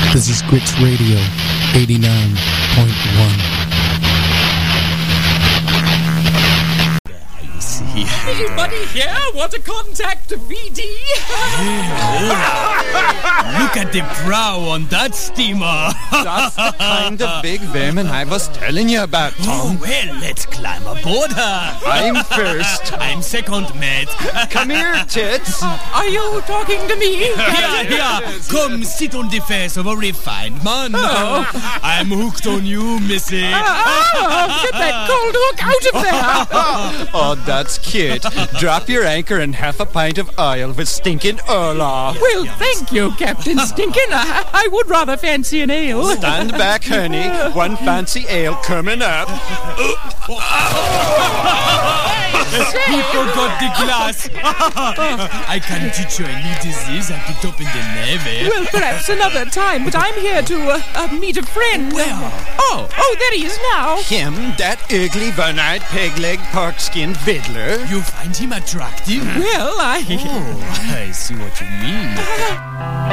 This is Grits Radio 89.1. Anybody here want to contact VD? Look at the prow on that steamer. That's the kind of big vermin I was telling you about, Tom. Oh, well, let's climb aboard her. I'm first. I'm second, mate. Come here, Tits. Are you talking to me? Here. Come sit on the face of a refined man. Oh. I'm hooked on you, missy. Get that cold hook out of there! Oh, that's cute. Drop your anchor and half a pint of oil with stinking Olaf. Well, thank you, Captain Stinkin. I would rather fancy an ale. Stand back, honey. One fancy ale coming up. He forgot the glass. I can teach you a new disease I picked up in the Navy. Well, perhaps another time, but I'm here to meet a friend. Where? Oh, there he is now. Him, that ugly, one-eyed, peg-leg, pork-skinned fiddler. You find him attractive? Well, Oh, I see what you mean.